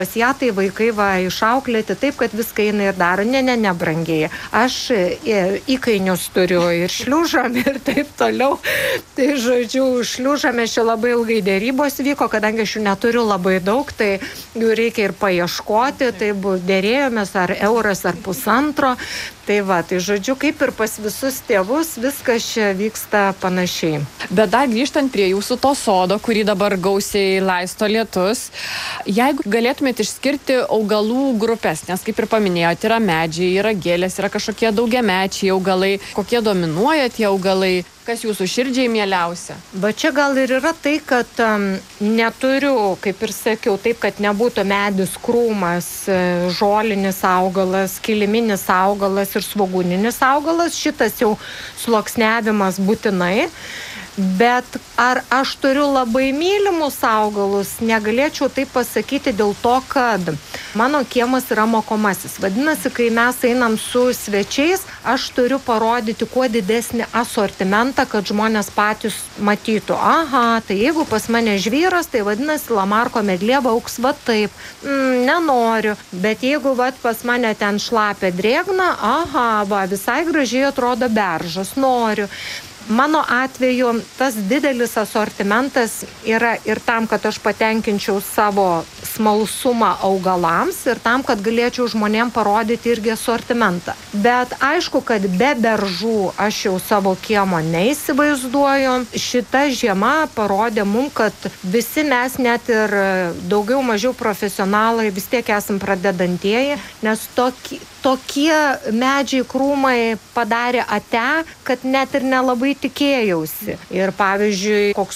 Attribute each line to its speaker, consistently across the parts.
Speaker 1: Pas ją tai vaikai išauklėti taip, kad viską eina ir daro. Ne, brangiai. Aš įkainius turiu ir šliužam ir taip toliau. Tai žodžiu, šliužame čia labai ilgai dėrybos vyko, kadangi aš jų neturiu labai daug, tai jų reikia ir paieškoti, tai dėrėjomės ar euras ar pusantro. Tai žodžiu, kaip ir pas visus tėvus, viskas čia vyksta panašiai.
Speaker 2: Bet dar grįžtant prie jūsų to sodo, kurį dabar gausiai laisto lietus, jeigu galėtumėte išskirti augalų grupės, nes kaip ir paminėjote, yra medžiai, yra gėlės, yra kažkokie daugiamečiai augalai, kokie dominuoja tie augalai, kas jūsų širdžiai mieliausia?
Speaker 1: Bet čia gal ir yra tai, kad neturiu, kaip ir sakiau, taip, kad nebūtų medis, krūmas, žolinis augalas, kiliminis augalas ir svogūninis augalas. Šitas jau sluoksniavimas būtinai. Bet ar aš turiu labai mylimus augalus, negalėčiau taip pasakyti dėl to, kad mano kiemas yra mokomasis. Vadinasi, kai mes einam su svečiais, aš turiu parodyti kuo didesnį asortimentą, kad žmonės patys matytų. Aha, tai jeigu pas mane žvyras, tai vadinasi Lamarko medlieva auks va taip. Nenoriu. Bet jeigu pas mane ten šlapia drėgna, aha, visai gražiai atrodo beržas, noriu. Mano atveju tas didelis asortimentas yra ir tam, kad aš patenkinčiau savo smalsumą augalams ir tam, kad galėčiau žmonėm parodyti irgi asortimentą. Bet aišku, kad be beržų aš jau savo kiemo neįsivaizduoju. Šita žiema parodė mum, kad visi mes net ir daugiau mažiau profesionalai vis tiek esam pradedantieji, nes tokie medžiai, krūmai padarė ate, kad net ir nelabai tikėjausi. Ir pavyzdžiui, koks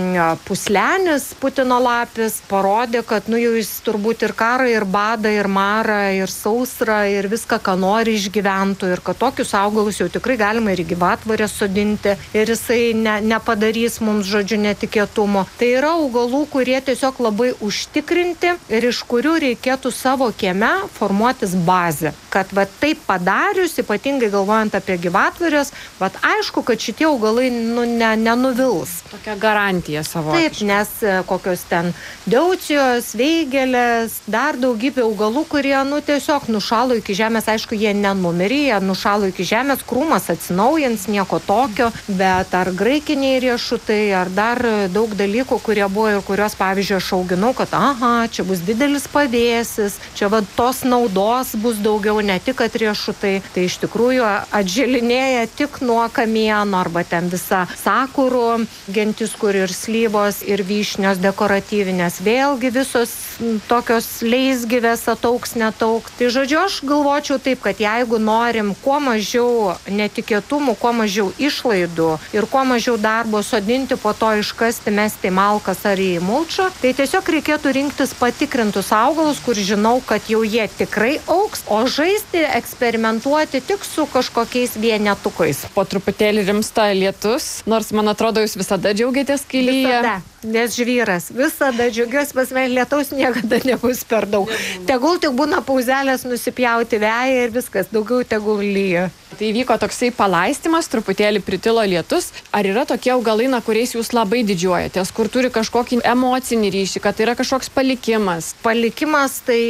Speaker 1: puslenis Putino lapis parodė, kad jau jis turbūt ir karą, ir badą, ir marą, ir sausrą, ir viską, ką nori išgyventų, ir kad tokius augalus jau tikrai galima ir gyvatvorę sodinti, ir jisai nepadarys mums, žodžiu, netikėtumo. Tai yra augalų, kurie tiesiog labai užtikrinti ir iš kurių reikėtų savo kieme formuotis bazę. Kad taip padarius, ypatingai galvojant apie gyvatvorės, aišku, kad šitie augalai nenuvils.
Speaker 2: Tokia garantija savo.
Speaker 1: Taip, nes kokios ten deutcijos, veigelės, dar daugybė augalų, kurie tiesiog nušalo iki žemės, aišku, jie nenumirė, jie nušalo iki žemės, krūmas atsinaujins, nieko tokio, bet ar graikiniai riešutai, ar dar daug dalykų, kurie buvo ir kurios, pavyzdžiui, aš auginau, kad čia bus didelis pavėsis, čia tos naudos bus daugiau, ne tik kad riešutai, tai iš tikrųjų atželinėja tik nuo kamieno arba ten visa sakurų gentis, kur ir slyvos, ir vyšnios dekoratyvinės, vėlgi visos tokios leisgyvės atauks, netauks. Tai žodžiu, aš galvočiau taip, kad jeigu norim kuo mažiau netikėtumų, kuo mažiau išlaidų ir kuo mažiau darbo sodinti, po to iškasti, mesti malkas ar į mulčą, tai tiesiog reikėtų rinktis patikrintus augalus, kur žinau, kad jau jie tikrai auks, o žaisti, eksperimentuoti tik su kažkokiais vienetukais.
Speaker 2: Po truputėlį rimsta lietus, nors man atrodo, jūs visada džiaugiatės, kai lyja.
Speaker 1: Visada, nes žvyras, visada džiaugiuosi, pas mane lietaus niekada nebus per daug. Tegul tik būna pauzelės nusipjauti veją ir viskas, daugiau tegul lyja.
Speaker 2: Tai vyko toksai palaistymas, truputėlį pritilo lietus. Ar yra tokie augalai, kuriais jūs labai didžiuojatės, kur turi kažkokį emocinį ryšį, kad tai yra kažkoks palikimas?
Speaker 1: Palikimas tai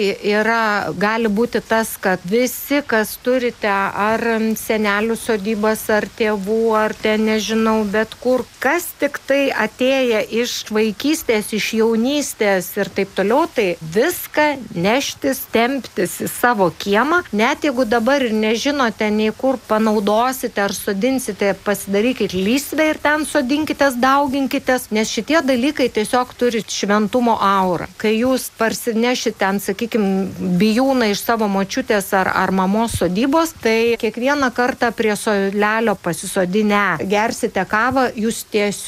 Speaker 1: gali būti tas, kad visi, kas turite ar senelių sodybas, ar tėvų, ar nežinau, bet kur, kas tik tai atėję iš vaikystės, iš jaunystės ir taip toliau, tai viską neštis, temptis į savo kiemą, net jeigu dabar ir nežinote nei kur panaudosite ar sodinsite, pasidarykit lysvę ir ten sodinkitės, dauginkitės, nes šitie dalykai tiesiog turi šventumo aurą. Kai jūs parsinešite ten, sakykime, bijūną iš savo močiutės ar mamos sodybos, tai kiekvieną kartą prie solelio pasisodinę gersite kavą, jūs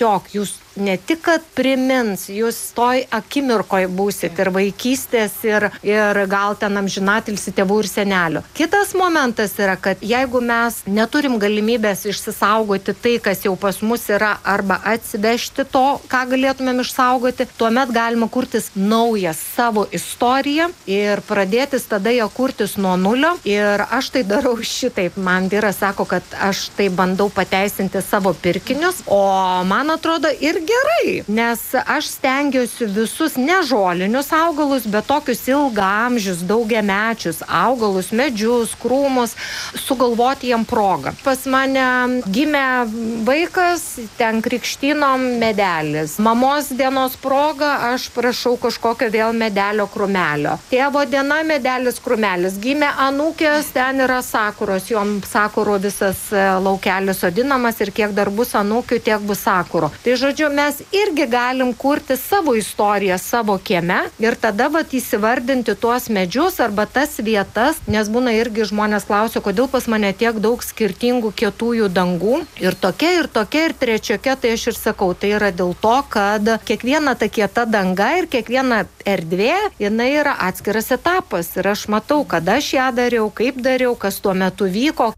Speaker 1: ne tik, kad primins, jūs toj akimirkoj būsit ir vaikystės, ir gal ten amžinatilsį tėvų ir senelių. Kitas momentas yra, kad jeigu mes neturim galimybės išsisaugoti tai, kas jau pas mus yra, arba atsivežti to, ką galėtumėm išsaugoti, tuomet galima kurtis naują savo istoriją ir pradėtis tada ją kurtis nuo nulio. Ir aš tai darau šitaip. Man vyras sako, kad aš tai bandau pateisinti savo pirkinius, o man atrodo irgi gerai, nes aš stengiuosi visus nežolinius augalus, bet tokius ilgaamžius, daugiamečius augalus, medžius, krūmus, sugalvoti jam progą. Pas mane gimė vaikas, ten krikštynom medelis. Mamos dienos proga aš prašau kažkokio vėl medelio krūmelio. Tėvo diena medelis krūmelis. Gimė anūkės, ten yra sakuros, jom sakuro visas laukelis sodinamas ir kiek dar bus anūkių, tiek bus sakuro. Tai žodžiu, mes irgi galim kurti savo istoriją savo kieme ir tada įsivardinti tuos medžius arba tas vietas, nes būna irgi žmonės klausia, kodėl pas mane tiek daug skirtingų kietųjų dangų ir tokia, ir trečiokia, tai aš ir sakau, tai yra dėl to, kad kiekviena ta kieta danga ir kiekviena erdvė, jinai yra atskiras etapas ir aš matau, kada aš ją dariau, kaip dariau, kas tuo metu vyko.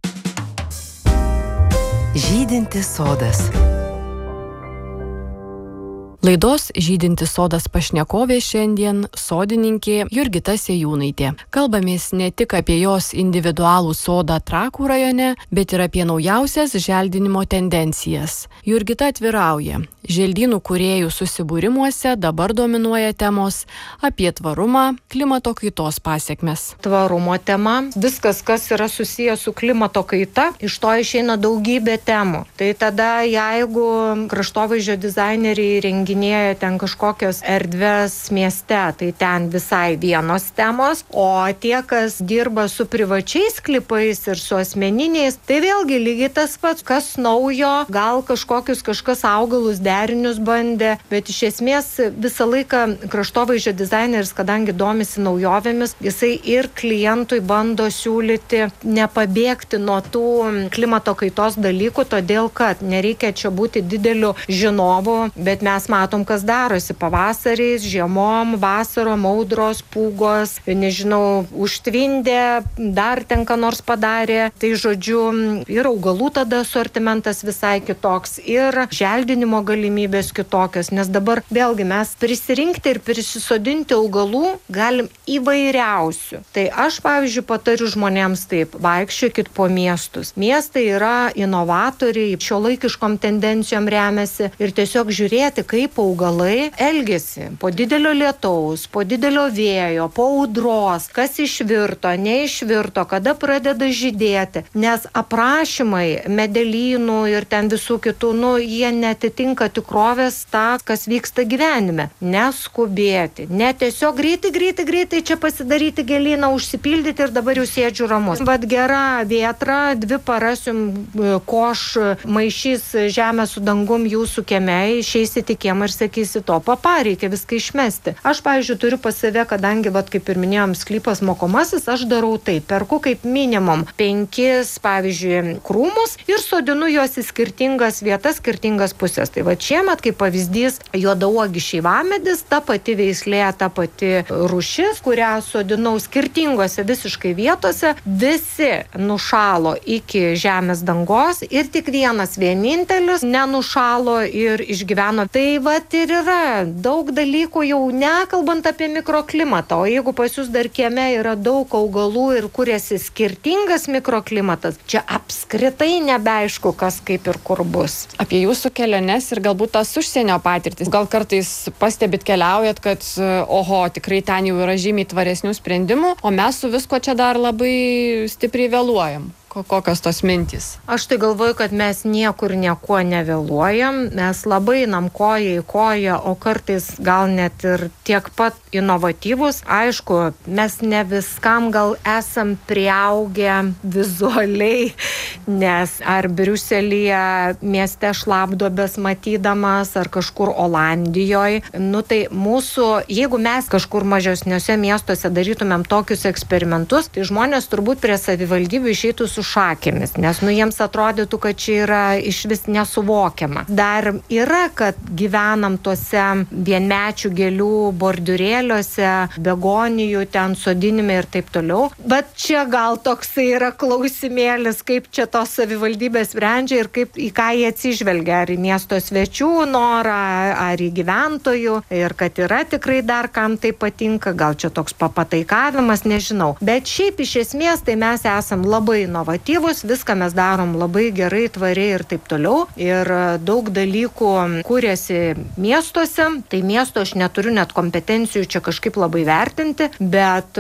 Speaker 3: Žydintis sodas.
Speaker 2: Laidos Žydintis sodas pašnekovė šiandien sodininkė Jurgita Sėjūnaitė. Kalbamės ne tik apie jos individualų sodą Trakų rajone, bet ir apie naujausias želdinimo tendencijas. Jurgita atvirauja. Želdynų kūrėjų susibūrimuose dabar dominuoja temos apie tvarumą, klimato kaitos pasekmes.
Speaker 1: Tvarumo tema, viskas, kas yra susijęs su klimato kaita, iš to išeina daugybė temų. Tai tada, jeigu kraštovaizdžio dizaineriai renginėja ten kažkokios erdves mieste, tai ten visai vienos temos, o tie, kas dirba su privačiais klipais ir su asmeniniais, tai vėlgi lygiai tas pats, kas naujo, gal kažkas augalus derinius bandė, bet iš esmės visą laiką kraštovaizdžio dizaineris, kadangi domisi naujovėmis, jisai ir klientui bando siūlyti nepabėgti nuo tų klimato kaitos dalykų, todėl kad nereikia čia būti dideliu žinovu, bet mes matom, kas darosi pavasariais, žiemom, vasarom, audros, pūgos, nežinau, užtvindė, dar ten ką nors padarė. Tai žodžiu, ir augalų tada asortimentas visai kitoks, ir želdinimo galimybės kitokios, nes dabar vėlgi mes prisirinkti ir prisisodinti augalų galim įvairiausių. Tai aš, pavyzdžiui, patariu žmonėms taip, vaikščiokit po miestus. Miestai yra inovatoriai, šiuolaikiškom tendencijom remiasi ir tiesiog žiūrėti, kaip augalai elgiasi po didelio lietaus, po didelio vėjo, po audros, kas išvirto, neišvirto, kada pradeda žydėti, nes aprašymai medelynų ir ten visų kitų, jie netitinka tikrovės tą, kas vyksta gyvenime. Neskubėti, ne tiesiog greitai čia pasidaryti gėlyną, užsipildyti ir dabar jau sėdžiu ramus. Vat gera vėtra, 2 paras jums koš maišys žemę su dangum jūsų kieme, išeisite į kiemą ir sakysi to, papa, reikia viską išmesti. Aš, pavyzdžiui, turiu pas save, kadangi, kaip ir minėjom, sklypas mokomasis, aš darau taip, perku kaip minimum 5, pavyzdžiui, krūmus ir sodinu juos į skirtingas vietas, skirtingas pusės. Tai va šiemet, kaip pavyzdys, juodauogis šeivamedis, ta pati veislė, ta pati rūšis, kurią sodinau skirtingose visiškai vietose, visi nušalo iki žemės dangos ir tik vienintelis nenušalo ir išgyveno. Tai va ir yra daug dalykų, jau nekalbant apie mikroklimatą, o jeigu pas jūs dar kieme yra daug augalų ir kuriasi skirtingas mikroklimatas, čia apskritai nebeaišku, kas kaip ir kur bus.
Speaker 2: Apie jūsų keliones ir galbūt tas užsienio patirtis. Gal kartais pastebit keliaujat, kad tikrai ten jau yra žymiai tvaresnių sprendimų, o mes su visko čia dar labai stipriai vėluojam. Kokios tos mintys?
Speaker 1: Aš tai galvoju, kad mes niekur nieko nevėluojam, mes labai einam koja į koją, o kartais gal net ir tiek pat inovatyvus. Aišku, mes ne viskam gal esam priaugę vizualiai, nes ar Briuselyje mieste šlapduobės matydamas, ar kažkur Olandijoje, tai mūsų, jeigu mes kažkur mažesniuose miestuose darytumėm tokius eksperimentus, tai žmonės turbūt prie savivaldybių išeitų su šakėmis, nes jiems atrodytų, kad čia yra išvis nesuvokiama. Dar yra, kad gyvenam tuose vienmečių gėlių bordiurėliuose, begonijų ten sodinime ir taip toliau. Bet čia gal toksai yra klausimėlis, kaip čia tos savivaldybės sprendžia ir kaip į ką jie atsižvelgia, ar į miesto svečių norą, ar į gyventojų, ir kad yra tikrai dar kam tai patinka, gal čia toks papataikavimas, nežinau. Bet šiaip iš esmės tai mes esam labai inovatyvūs inovatyvus, viską mes darom labai gerai, tvariai ir taip toliau. Ir daug dalykų kūrėsi miestuose, tai miesto aš neturiu net kompetencijų čia kažkaip labai vertinti, bet